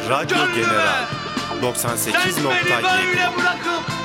Radyo Gönlüme. General Sen beni 98.7. böyle bırakıp